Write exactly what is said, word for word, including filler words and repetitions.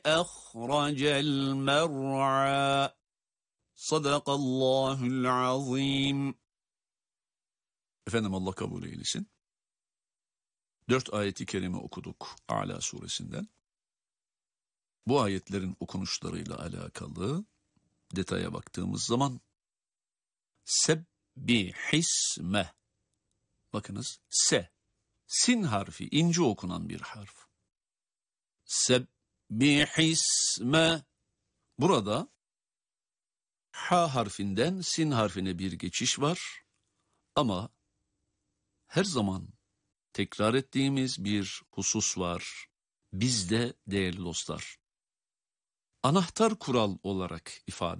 أخرج المرعى صدق الله العظيم. Efendim Allah kabul eylesin. Dört ayeti kerime okuduk A'la suresinden. Bu ayetlerin okunuşlarıyla alakalı detaya baktığımız zaman sebbihisme, bakınız se, sin harfi ince okunan bir harf. Sebbihisme, burada ha harfinden sin harfine bir geçiş var ama her zaman tekrar ettiğimiz bir husus var. Bizde değerli dostlar, anahtar kural olarak ifade